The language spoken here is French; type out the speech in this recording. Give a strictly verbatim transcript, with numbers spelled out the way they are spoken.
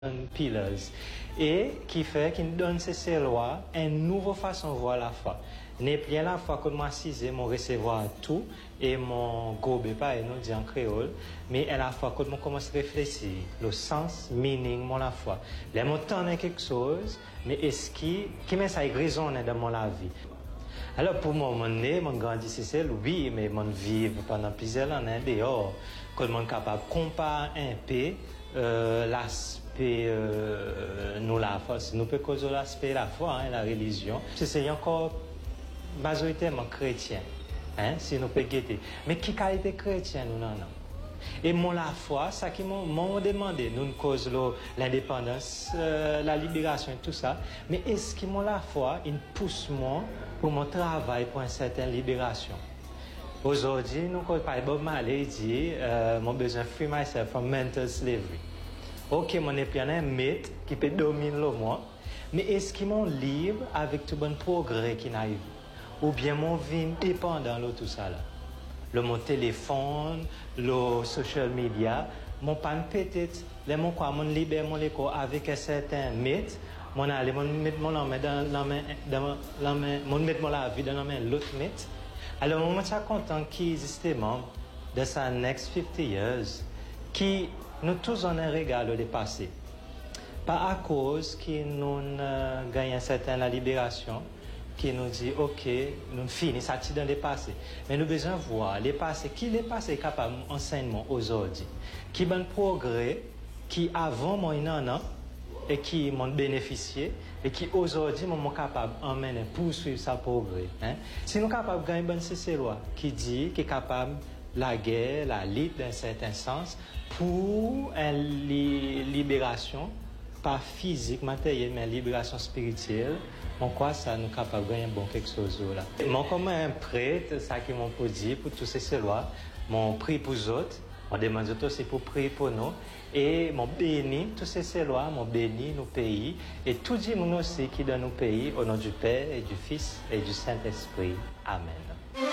pillars et qui fait qu'il donne ces lois une nouvelle façon de voir la foi. N'est plus la foi que moi assise mon recevoir tout et mon gobe pas et nous dit en créole, mais à la fois que moi commence à réfléchir le sens, meaning mon la foi. Les mots tendent quelque chose, mais est-ce qui qui met ça résonne dans mon la vie. Alors pour moi, mon né, mon grandi c'est oui, mais mon vivre pendant plusieurs années dehors, que mon capable de comparer un peu euh, l'aspect euh, nous la foi, nous peut causer l'aspect la foi, hein, la religion. C'est encore majoritairement chrétien, hein, si nous peut guetter. Mais qui qualité chrétien nous non non. Et mon la foi, ça qui m'ont demandé, nous cause l'indépendance, euh, la libération et tout ça. Mais est-ce que mon la foi, il pousse moi pour mon travail pour une certaine libération? Aujourd'hui, nous cause par Bob Marley dit, euh, mon besoin free myself from mental slavery. Ok, mon est plein un mythe qui peut dominer le moi, mais est-ce qu'il m'ont libre avec tout bon progrès qui n'arrive? Ou bien mon vie dépendant de tout ça là? Le mon téléphone, le social media, mon pan peut-être, les mon quoi, mon libère mon écho avec un certain mythe, mon aller, mon mettre mon main dans la main, dans la main, mon mettre mon la vie dans la main l'autre mythe. Alors, moi, je suis content qui justement, de sa next fifty years, qui nous tous en un régal de passé. Pas à cause que nous euh, gagnons certaine la libération, qui nous dit, ok, nous finissons ça dans les passés. Mais nous besoin voir les passés, qui les passés capable d'enseignement aujourd'hui, qui bon progrès, qui avant moi un an, et qui m'ont bénéficié, et qui aujourd'hui m'ont capable d'emmener, poursuivre sa progrès. Hein? Si nous sommes capables de gagner une bonne loi qui dit, qui est capable la guerre, la lutte d'un certain sens, pour une li libération, pas physique, matérielle, mais une libération spirituelle, on croit ça nous capable de gagner bon quelque chose là. Moi comme un prêtre, ça qui m'ont dit pour tous ces lois, mon prie pour les autres, on demande aussi pour prier pour nous, et mon béni tous ces lois, mon béni nos pays, et tout le monde aussi qui dans nos pays, au nom du Père et du Fils et du Saint-Esprit. Amen.